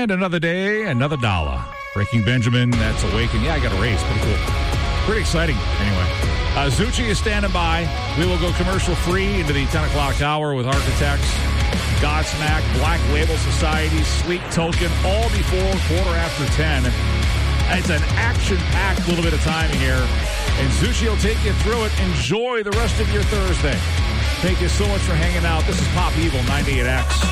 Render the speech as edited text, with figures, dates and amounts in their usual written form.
And another day, another dollar. Breaking Benjamin, that's Awaken. Yeah, I got a raise. Pretty cool. Pretty exciting, anyway. Zucci is standing by. We will go commercial-free into the 10 o'clock hour with Architects, Godsmack, Black Label Society, Sleek Token, all before 10:15. It's an action-packed little bit of time here. And Zucci will take you through it. Enjoy the rest of your Thursday. Thank you so much for hanging out. This is Pop Evil 98X.